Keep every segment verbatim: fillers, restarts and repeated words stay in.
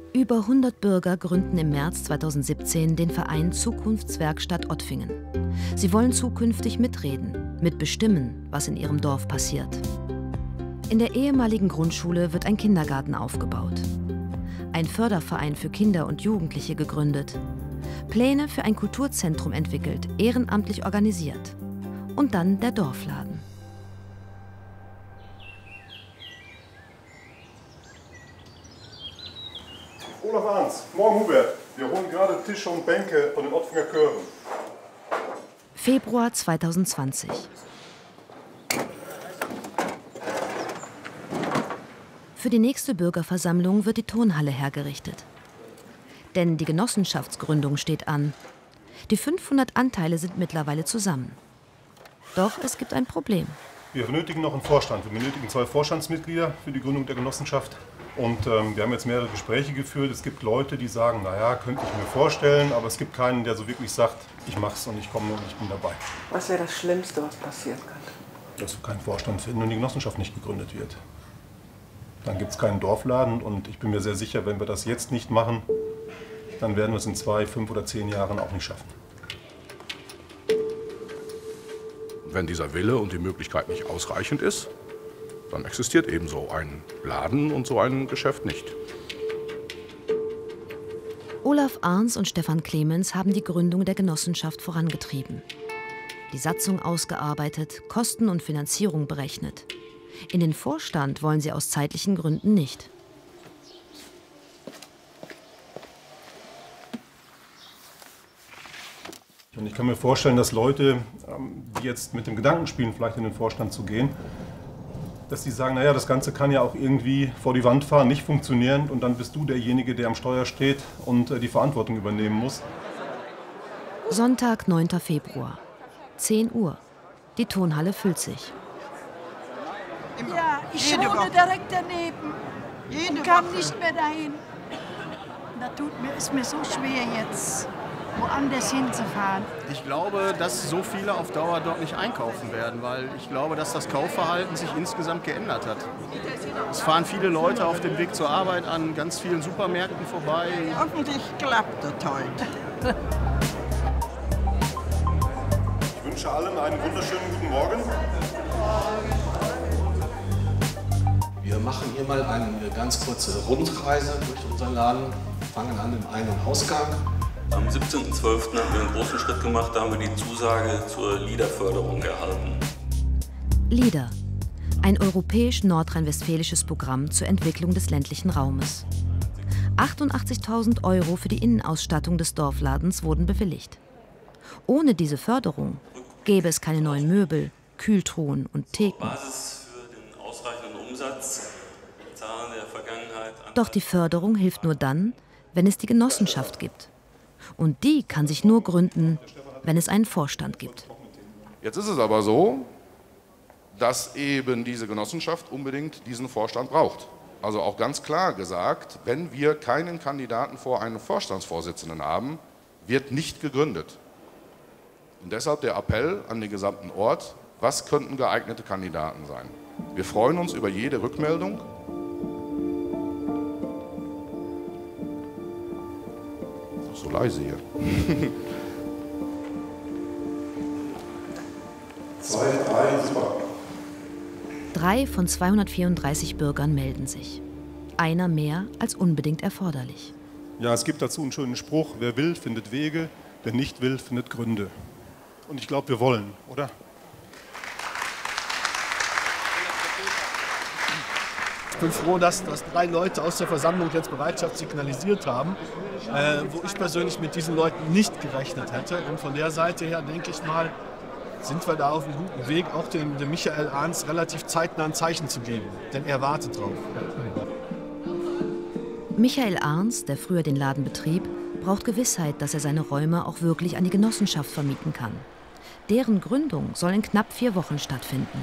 Über hundert Bürger gründen im März zweitausendsiebzehn den Verein Zukunftswerkstatt Ottfingen. Sie wollen zukünftig mitreden, mitbestimmen, was in ihrem Dorf passiert. In der ehemaligen Grundschule wird ein Kindergarten aufgebaut. Ein Förderverein für Kinder und Jugendliche gegründet. Pläne für ein Kulturzentrum entwickelt, ehrenamtlich organisiert. Und dann der Dorfladen. Olaf Arns, morgen Hubert. Wir holen gerade Tische und Bänke von den Ottfinger Chören. Februar zweitausendzwanzig. Für die nächste Bürgerversammlung wird die Turnhalle hergerichtet. Denn die Genossenschaftsgründung steht an. Die fünfhundert Anteile sind mittlerweile zusammen. Doch es gibt ein Problem. Wir benötigen noch einen Vorstand. Wir benötigen zwei Vorstandsmitglieder für die Gründung der Genossenschaft. Und ähm, wir haben jetzt mehrere Gespräche geführt. Es gibt Leute, die sagen, naja, könnte ich mir vorstellen, aber es gibt keinen, der so wirklich sagt, ich mach's und ich komme und ich bin dabei. Was wäre das Schlimmste, was passieren könnte? Dass wir keinen Vorstand finden und die Genossenschaft nicht gegründet wird. Dann gibt es keinen Dorfladen und ich bin mir sehr sicher, wenn wir das jetzt nicht machen, dann werden wir es in zwei, fünf oder zehn Jahren auch nicht schaffen. Wenn dieser Wille und die Möglichkeit nicht ausreichend ist, dann existiert eben so ein Laden und so ein Geschäft nicht. Olaf Arns und Stefan Clemens haben die Gründung der Genossenschaft vorangetrieben. Die Satzung ausgearbeitet, Kosten und Finanzierung berechnet. In den Vorstand wollen sie aus zeitlichen Gründen nicht. Und ich kann mir vorstellen, dass Leute, die jetzt mit dem Gedanken spielen, vielleicht in den Vorstand zu gehen, dass die sagen, naja, das Ganze kann ja auch irgendwie vor die Wand fahren, nicht funktionieren und dann bist du derjenige, der am Steuer steht und die Verantwortung übernehmen muss. Sonntag, neunter Februar, zehn Uhr. Die Turnhalle füllt sich. Ja, ich wohne direkt daneben und kam nicht mehr dahin. Da tut mir, ist mir so schwer jetzt, woanders hinzufahren. Ich glaube, dass so viele auf Dauer dort nicht einkaufen werden, weil ich glaube, dass das Kaufverhalten sich insgesamt geändert hat. Es fahren viele Leute auf dem Weg zur Arbeit an ganz vielen Supermärkten vorbei. Hoffentlich klappt das heute. Ich wünsche allen einen wunderschönen guten Morgen. Wir machen hier mal eine ganz kurze Rundreise durch unseren Laden, fangen an im Ein- und Ausgang. Am siebzehnten zwölften haben wir einen großen Schritt gemacht, da haben wir die Zusage zur LEADER-Förderung erhalten. LEADER, ein europäisch-nordrhein-westfälisches Programm zur Entwicklung des ländlichen Raumes. achtundachtzigtausend Euro für die Innenausstattung des Dorfladens wurden bewilligt. Ohne diese Förderung gäbe es keine neuen Möbel, Kühltruhen und Theken. Basis für den ausreichenden Umsatz, Zahlen der Vergangenheit. Doch die Förderung hilft nur dann, wenn es die Genossenschaft gibt. Und die kann sich nur gründen, wenn es einen Vorstand gibt. Jetzt ist es aber so, dass eben diese Genossenschaft unbedingt diesen Vorstand braucht. Also auch ganz klar gesagt, wenn wir keinen Kandidaten vor einen Vorstandsvorsitzenden haben, wird nicht gegründet. Und deshalb der Appell an den gesamten Ort, was könnten geeignete Kandidaten sein? Wir freuen uns über jede Rückmeldung. So leise hier. Zwei, drei, super. Drei von zweihundertvierunddreißig Bürgern melden sich. Einer mehr als unbedingt erforderlich. Ja, es gibt dazu einen schönen Spruch, wer will, findet Wege, wer nicht will, findet Gründe. Und ich glaube, wir wollen, oder? Ich bin froh, dass, dass drei Leute aus der Versammlung jetzt Bereitschaft signalisiert haben, äh, wo ich persönlich mit diesen Leuten nicht gerechnet hätte. Und von der Seite her, denke ich mal, sind wir da auf einem guten Weg, auch dem, dem Michael Arns relativ zeitnah ein Zeichen zu geben. Denn er wartet drauf. Michael Arns, der früher den Laden betrieb, braucht Gewissheit, dass er seine Räume auch wirklich an die Genossenschaft vermieten kann. Deren Gründung soll in knapp vier Wochen stattfinden.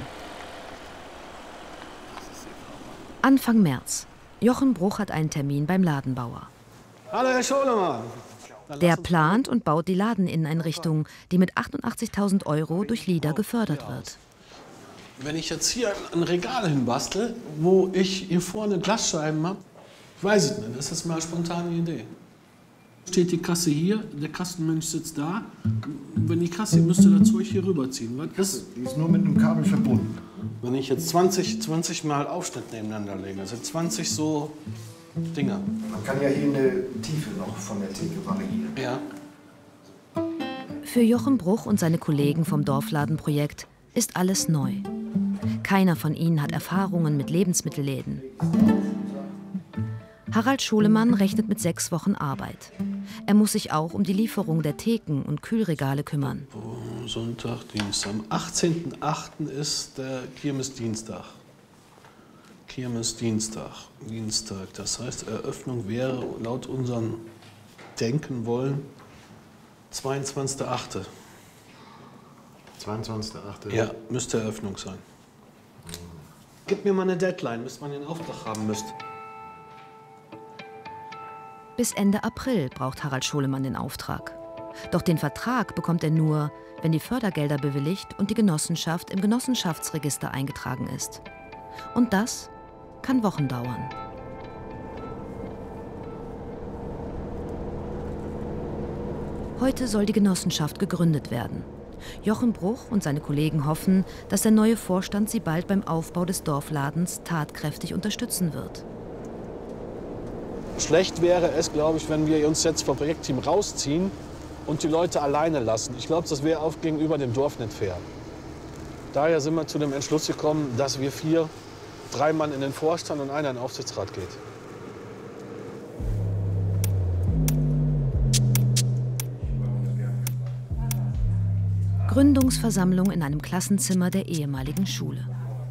Anfang März. Jochen Bruch hat einen Termin beim Ladenbauer. Hallo Herr Scholemann. Der plant und baut die Ladeninneneinrichtung, die mit achtundachtzigtausend Euro durch LEADER gefördert wird. Wenn ich jetzt hier ein Regal hinbastel, wo ich hier vorne Glasscheiben habe, Ich weiß es nicht, das ist mal eine spontane Idee. Steht die Kasse hier, der Kassenmensch sitzt da. Wenn die Kasse, müsst ihr das Zeug hier rüberziehen. Was? Die ist nur mit einem Kabel verbunden. Wenn ich jetzt zwanzig, zwanzig Mal Aufschnitt nebeneinander lege, das sind zwanzig so Dinger. Man kann ja hier eine Tiefe noch von der Theke variieren. Ja. Für Jochen Bruch und seine Kollegen vom Dorfladenprojekt ist alles neu. Keiner von ihnen hat Erfahrungen mit Lebensmittelläden. Harald Scholemann rechnet mit sechs Wochen Arbeit. Er muss sich auch um die Lieferung der Theken und Kühlregale kümmern. Oh, Sonntag, Dienstag. Am achtzehnten achten ist der Kirmesdienstag. Kirmesdienstag, Dienstag. Das heißt, Eröffnung wäre laut unserem Denken wollen zweiundzwanzigster achte zweiundzwanzigster achte Ja, müsste Eröffnung sein. Gib mir mal eine Deadline, bis man den Auftrag haben müsste. Bis Ende April braucht Harald Scholemann den Auftrag. Doch den Vertrag bekommt er nur, wenn die Fördergelder bewilligt und die Genossenschaft im Genossenschaftsregister eingetragen ist. Und das kann Wochen dauern. Heute soll die Genossenschaft gegründet werden. Jochen Bruch und seine Kollegen hoffen, dass der neue Vorstand sie bald beim Aufbau des Dorfladens tatkräftig unterstützen wird. Schlecht wäre es, glaube ich, wenn wir uns jetzt vom Projektteam rausziehen und die Leute alleine lassen. Ich glaube, das wäre auch gegenüber dem Dorf nicht fair. Daher sind wir zu dem Entschluss gekommen, dass wir vier, drei Mann in den Vorstand und einer in den Aufsichtsrat geht. Gründungsversammlung in einem Klassenzimmer der ehemaligen Schule.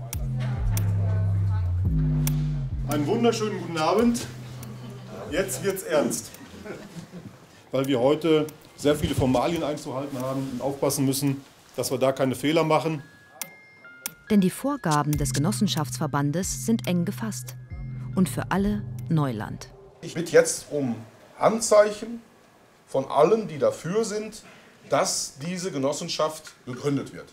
Einen wunderschönen guten Abend. Jetzt wird's ernst, weil wir heute sehr viele Formalien einzuhalten haben und aufpassen müssen, dass wir da keine Fehler machen. Denn die Vorgaben des Genossenschaftsverbandes sind eng gefasst und für alle Neuland. Ich bitte jetzt um Handzeichen von allen, die dafür sind, dass diese Genossenschaft gegründet wird.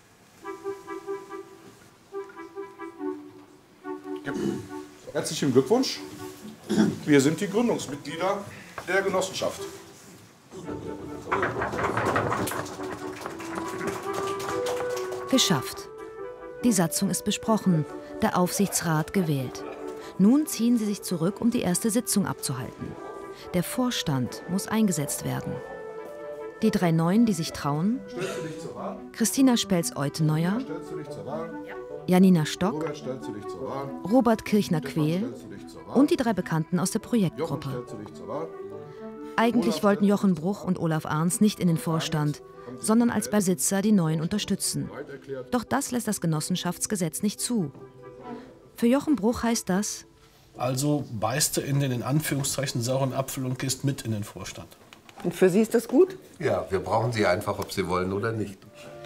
Herzlichen Glückwunsch. Wir sind die Gründungsmitglieder der Genossenschaft. Geschafft. Die Satzung ist besprochen, der Aufsichtsrat gewählt. Nun ziehen sie sich zurück, um die erste Sitzung abzuhalten. Der Vorstand muss eingesetzt werden. Die drei Neuen, die sich trauen: Christina Spelz-Euteneuer, Janina Stock, Robert Kirchner-Quehl und die drei Bekannten aus der Projektgruppe. Eigentlich wollten Jochen Bruch und Olaf Arns nicht in den Vorstand, sondern als Besitzer die Neuen unterstützen. Doch das lässt das Genossenschaftsgesetz nicht zu. Für Jochen Bruch heißt das: Also beißt du in den in Anführungszeichen sauren Apfel und gehst mit in den Vorstand. Und für Sie ist das gut? Ja, wir brauchen Sie einfach, ob Sie wollen oder nicht.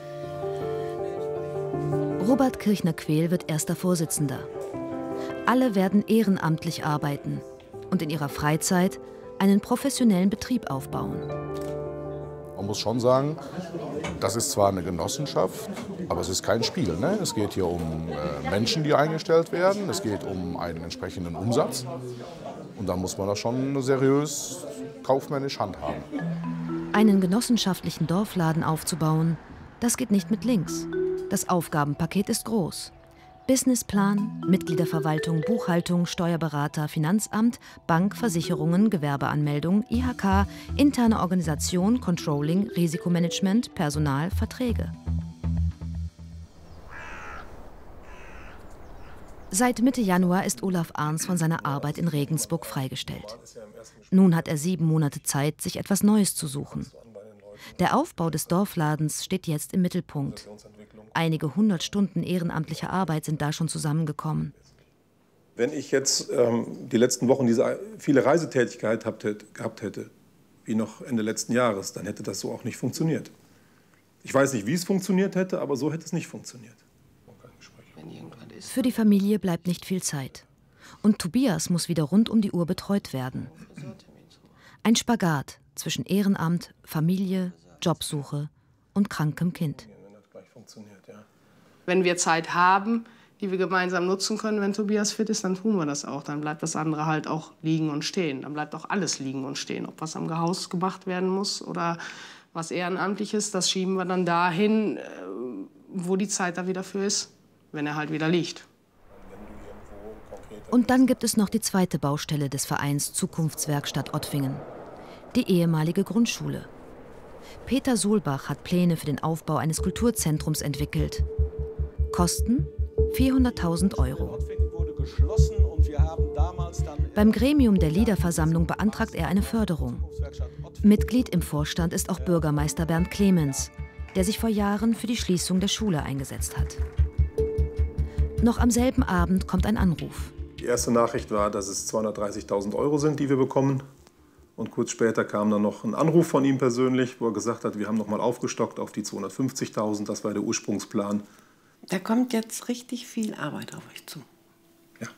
Robert Kirchner-Quehl wird erster Vorsitzender. Alle werden ehrenamtlich arbeiten und in ihrer Freizeit einen professionellen Betrieb aufbauen. Man muss schon sagen, das ist zwar eine Genossenschaft, aber es ist kein Spiel. Ne? Es geht hier um äh, Menschen, die eingestellt werden. Es geht um einen entsprechenden Umsatz. Und da muss man das schon seriös kaufmännisch handhaben. Einen genossenschaftlichen Dorfladen aufzubauen, das geht nicht mit links. Das Aufgabenpaket ist groß. Businessplan, Mitgliederverwaltung, Buchhaltung, Steuerberater, Finanzamt, Bank, Versicherungen, Gewerbeanmeldung, I H K, interne Organisation, Controlling, Risikomanagement, Personal, Verträge. Seit Mitte Januar ist Olaf Arns von seiner Arbeit in Regensburg freigestellt. Nun hat er sieben Monate Zeit, sich etwas Neues zu suchen. Der Aufbau des Dorfladens steht jetzt im Mittelpunkt. Einige hundert Stunden ehrenamtlicher Arbeit sind da schon zusammengekommen. Wenn ich jetzt ähm, die letzten Wochen diese viele Reisetätigkeit gehabt hätte, gehabt hätte, wie noch Ende letzten Jahres, dann hätte das so auch nicht funktioniert. Ich weiß nicht, wie es funktioniert hätte, aber so hätte es nicht funktioniert. Für die Familie bleibt nicht viel Zeit. Und Tobias muss wieder rund um die Uhr betreut werden. Ein Spagat zwischen Ehrenamt, Familie, Jobsuche und krankem Kind. Wenn wir Zeit haben, die wir gemeinsam nutzen können. Wenn Tobias fit ist, dann tun wir das auch. Dann bleibt das andere halt auch liegen und stehen. Dann bleibt auch alles liegen und stehen. Ob was am Haus gemacht werden muss oder was ehrenamtlich ist, das schieben wir dann dahin, wo die Zeit da wieder für ist, wenn er halt wieder liegt. Und dann gibt es noch die zweite Baustelle des Vereins Zukunftswerkstatt Ottwingen, die ehemalige Grundschule. Peter Suhlbach hat Pläne für den Aufbau eines Kulturzentrums entwickelt. Kosten vierhunderttausend Euro. Beim Gremium der Liederversammlung beantragt er eine Förderung. Mitglied im Vorstand ist auch Bürgermeister Bernd Clemens, der sich vor Jahren für die Schließung der Schule eingesetzt hat. Noch am selben Abend kommt ein Anruf. Die erste Nachricht war, dass es zweihundertdreißigtausend Euro sind, die wir bekommen. Und kurz später kam dann noch ein Anruf von ihm persönlich, wo er gesagt hat, wir haben noch mal aufgestockt auf die zweihundertfünfzigtausend. Das war der Ursprungsplan. Da kommt jetzt richtig viel Arbeit auf euch zu. Ja.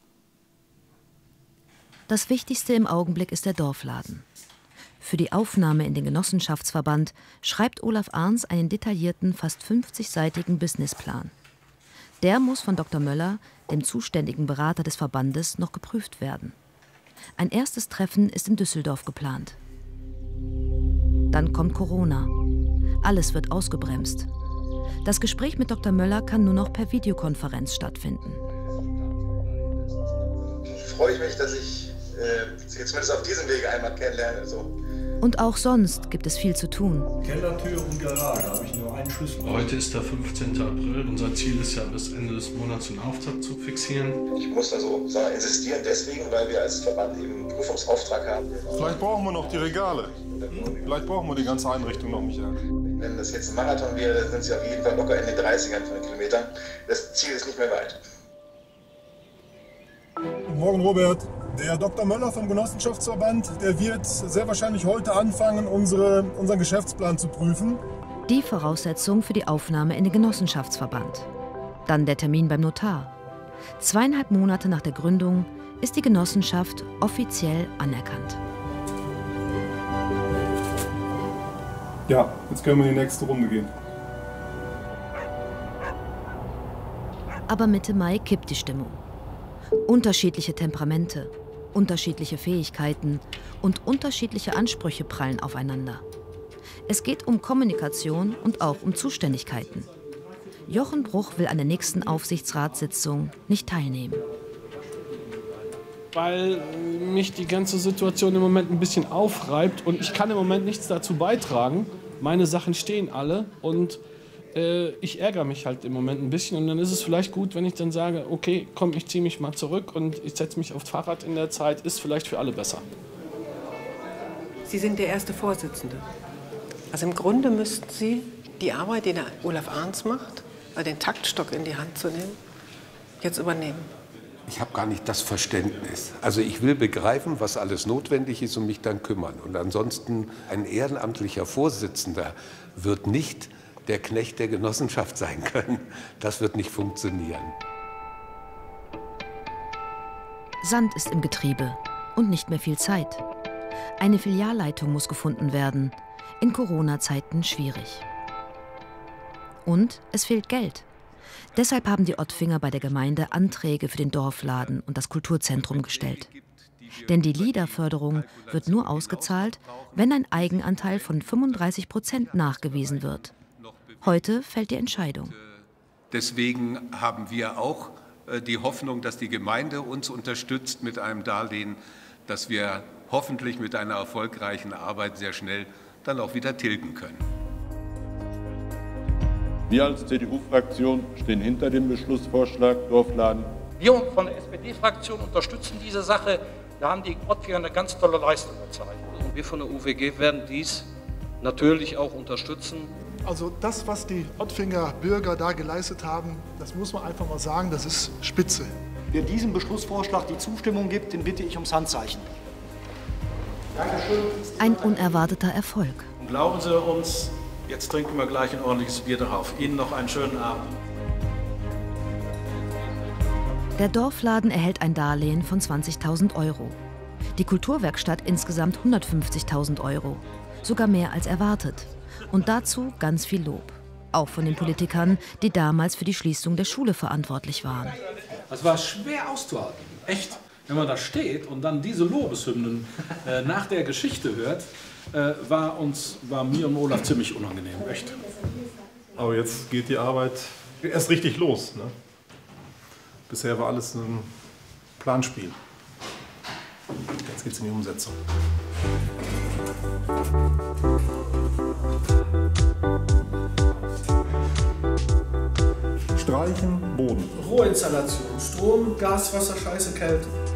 Das Wichtigste im Augenblick ist der Dorfladen. Für die Aufnahme in den Genossenschaftsverband schreibt Olaf Arns einen detaillierten, fast fünfzigseitigen Businessplan. Der muss von Doktor Möller, dem zuständigen Berater des Verbandes, noch geprüft werden. Ein erstes Treffen ist in Düsseldorf geplant. Dann kommt Corona. Alles wird ausgebremst. Das Gespräch mit Doktor Möller kann nur noch per Videokonferenz stattfinden. Freue ich mich, dass ich äh, Sie zumindest auf diesem Wege einmal kennenlerne. So. Und auch sonst gibt es viel zu tun. Kellertür und Garage, habe ich nur einen Schlüssel. Heute ist der fünfzehnte April. Unser Ziel ist ja, bis Ende des Monats einen Auftrag zu fixieren. Ich muss also sagen, insistieren deswegen, weil wir als Verband eben einen Prüfungsauftrag haben. Vielleicht brauchen wir noch die Regale. Vielleicht brauchen wir die ganze Einrichtung noch, Michael. Wenn das jetzt ein Marathon wäre, dann sind Sie auf jeden Fall locker in den dreißigern von den Kilometern. Das Ziel ist nicht mehr weit. Guten Morgen, Robert. Der Doktor Möller vom Genossenschaftsverband, der wird sehr wahrscheinlich heute anfangen, unsere, unseren Geschäftsplan zu prüfen. Die Voraussetzung für die Aufnahme in den Genossenschaftsverband. Dann der Termin beim Notar. Zweieinhalb Monate nach der Gründung ist die Genossenschaft offiziell anerkannt. Ja, jetzt können wir in die nächste Runde gehen. Aber Mitte Mai kippt die Stimmung. Unterschiedliche Temperamente, unterschiedliche Fähigkeiten und unterschiedliche Ansprüche prallen aufeinander. Es geht um Kommunikation und auch um Zuständigkeiten. Jochen Bruch will an der nächsten Aufsichtsratssitzung nicht teilnehmen. Weil mich die ganze Situation im Moment ein bisschen aufreibt und ich kann im Moment nichts dazu beitragen. Meine Sachen stehen alle und äh, ich ärgere mich halt im Moment ein bisschen. Und dann ist es vielleicht gut, wenn ich dann sage, okay, komm, ich ziehe mich mal zurück und ich setze mich aufs Fahrrad in der Zeit. Ist vielleicht für alle besser. Sie sind der erste Vorsitzende. Also im Grunde müssten Sie die Arbeit, die der Olaf Arns macht, den Taktstock in die Hand zu nehmen, jetzt übernehmen. Ich habe gar nicht das Verständnis. Also ich will begreifen, was alles notwendig ist und mich dann kümmern. Und ansonsten ein ehrenamtlicher Vorsitzender wird nicht der Knecht der Genossenschaft sein können. Das wird nicht funktionieren. Sand ist im Getriebe und nicht mehr viel Zeit. Eine Filialleitung muss gefunden werden. In Corona-Zeiten schwierig. Und es fehlt Geld. Deshalb haben die Ottwinger bei der Gemeinde Anträge für den Dorfladen und das Kulturzentrum gestellt. Denn die Liederförderung wird nur ausgezahlt, wenn ein Eigenanteil von fünfunddreißig Prozent nachgewiesen wird. Heute fällt die Entscheidung. Deswegen haben wir auch die Hoffnung, dass die Gemeinde uns unterstützt mit einem Darlehen, dass wir hoffentlich mit einer erfolgreichen Arbeit sehr schnell dann auch wieder tilgen können. Wir als C D U-Fraktion stehen hinter dem Beschlussvorschlag Dorfladen. Wir von der S P D-Fraktion unterstützen diese Sache. Da haben die Ottwinger eine ganz tolle Leistung gezeigt. Und wir von der U W G werden dies natürlich auch unterstützen. Also das, was die Ottwinger Bürger da geleistet haben, das muss man einfach mal sagen, das ist spitze. Wer diesem Beschlussvorschlag die Zustimmung gibt, den bitte ich ums Handzeichen. Dankeschön. Ein unerwarteter Erfolg. Und glauben Sie uns, jetzt trinken wir gleich ein ordentliches Bier darauf. Ihnen noch einen schönen Abend. Der Dorfladen erhält ein Darlehen von zwanzigtausend Euro. Die Kulturwerkstatt insgesamt hundertfünfzigtausend Euro. Sogar mehr als erwartet. Und dazu ganz viel Lob. Auch von den Politikern, die damals für die Schließung der Schule verantwortlich waren. Es war schwer auszuhalten, echt. Wenn man da steht und dann diese Lobeshymnen äh, nach der Geschichte hört, äh, war, uns, war mir und Olaf ziemlich unangenehm, echt. Aber jetzt geht die Arbeit erst richtig los, ne? Bisher war alles ein Planspiel. Jetzt geht's in die Umsetzung. Streichen, Boden. Rohinstallation, Strom, Gas, Wasser, Scheiße, Kälte.